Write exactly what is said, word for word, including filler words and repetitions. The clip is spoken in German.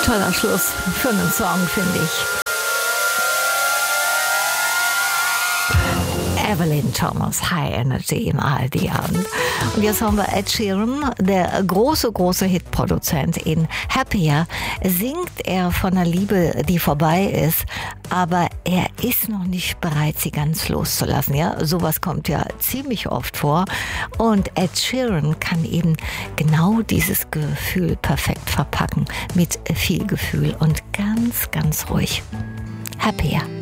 toller Schluss für einen Song, finde ich. Evelyn Thomas, High Energy im A R D-Abend. Und jetzt haben wir Ed Sheeran, der große, große Hitproduzent. In Happier singt er von einer Liebe, die vorbei ist, aber er ist noch nicht bereit, sie ganz loszulassen. Ja, sowas kommt ja ziemlich oft vor. Und Ed Sheeran kann eben genau dieses Gefühl perfekt verpacken, mit viel Gefühl und ganz, ganz ruhig. Happier.